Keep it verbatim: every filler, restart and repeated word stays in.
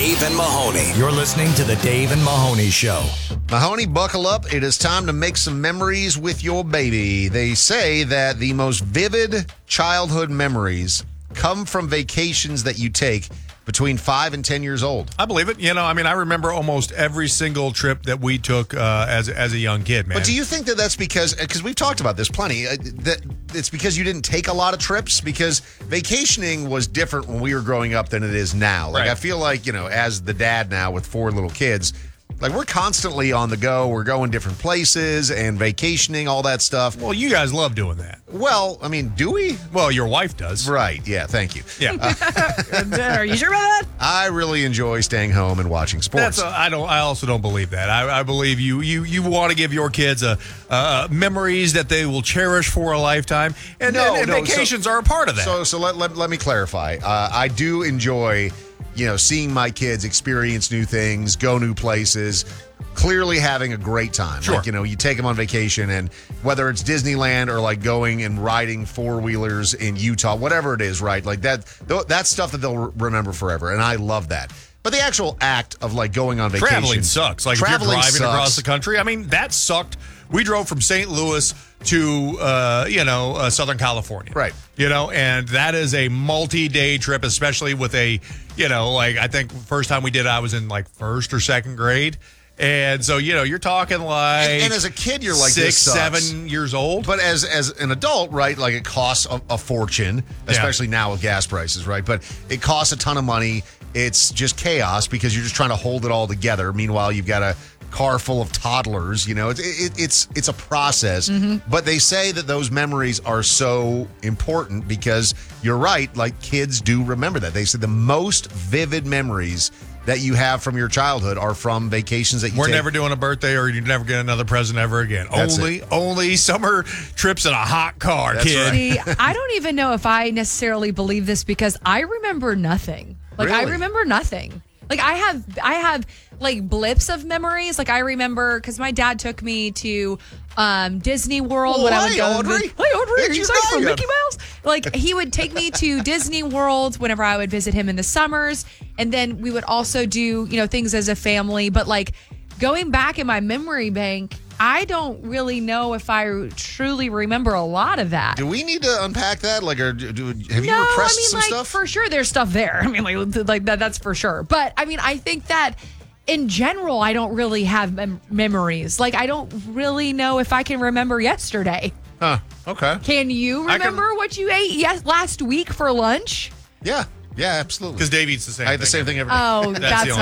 Dave and Mahoney. You're listening to the Dave and Mahoney Show. Mahoney, buckle up. It is time to make some memories with your baby. They say that the most vivid childhood memories come from vacations that you take between five and ten years old. I believe it. You know, I mean, I remember almost every single trip that we took uh, as as a young kid, man. But do you think that that's because, because we've talked about this plenty, uh, that it's because you didn't take a lot of trips? Because vacationing was different when we were growing up than it is now. Like, Right. I feel like, you know, as the dad now with four little kids, like, we're constantly on the go. We're going different places and vacationing, all that stuff. Well, you guys love doing that. Well, I mean, do we? Well, your wife does. Right. Yeah. Thank you. Yeah. Are you sure about that? I really enjoy staying home and watching sports. That's a, I don't. I also don't believe that. I, I believe you. You you want to give your kids a, uh, memories that they will cherish for a lifetime, and, No, and, and no, vacations so- are a part of that. So, so let, let, let me clarify. Uh, I do enjoy, you know, seeing my kids experience new things, go new places, clearly having a great time. Sure. Like, you know, you take them on vacation, and whether it's Disneyland or like going and riding four wheelers in Utah, whatever it is, right? Like that, th- that's stuff that they'll re- remember forever, and I love that. But the actual act of like going on vacation, Traveling sucks. Like traveling if you're driving across sucks. the country. I mean, that sucked. We drove from Saint Louis to, uh, you know, uh, Southern California. Right. You know, and that is a multi-day trip, especially with a, you know, like I think first time we did it, I was in like first or second grade. And so, you know, you're talking like And, and as a kid, you're like, six, this sucks. seven years old. But as as an adult, right, like it costs a, a fortune, especially now with gas prices, right? But it costs a ton of money. It's just chaos because you're just trying to hold it all together. Meanwhile, you've got a car full of toddlers. You know, it, it, it's it's a process. But they say that those memories are so important because you're right. Like kids do remember that. They said the most vivid memories that you have from your childhood are from vacations that you We're take. never doing a birthday, or you never get another present ever again. That's only, only summer trips in a hot car, That's kid. right. See, I don't even know if I necessarily believe this because I remember nothing. Like I Really? remember nothing. Like I have, I have like blips of memories. Like I remember because my dad took me to um, Disney World Oh, when I hi, would go. Audrey. Hi, Audrey. Are It's you your excited for dad. Mickey Mouse? Like he would take me to Disney World whenever I would visit him in the summers, and then we would also do you know things as a family. But like going back in my memory bank, I don't really know if I truly remember a lot of that. Do we need to unpack that? Like, or do, do, have you No, repressed I mean, some like stuff? for sure, there's stuff there. I mean, like, like that, that's for sure. But I mean, I think that in general, I don't really have mem- memories. Like, I don't really know if I can remember yesterday. Huh. Okay. Can you I can- remember what you ate yes last week for lunch? Yeah. Yeah, absolutely. Because Dave eats the same I had the thing same every thing every Oh, That's that's, the